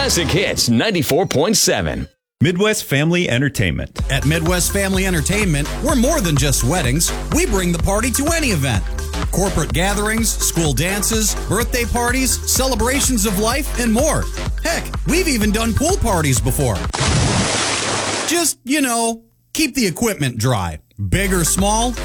Classic Hits 94.7. Midwest Family Entertainment. At Midwest Family Entertainment, we're more than just weddings. We bring the party to any event. Corporate gatherings, school dances, birthday parties, celebrations of life, and more. Heck, we've even done pool parties before. Just, keep the equipment dry. Big or small,